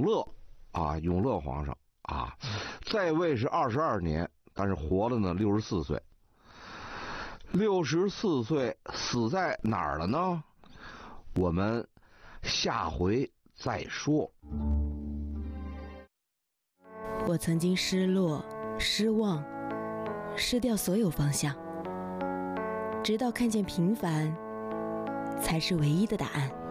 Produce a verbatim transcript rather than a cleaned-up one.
乐啊，永乐皇上啊，在位是二十二年，但是活了呢六十四岁。六十四岁死在哪儿了呢？我们下回再说。 我曾经失落、失望，失掉所有方向，直到看见平凡才是唯一的答案。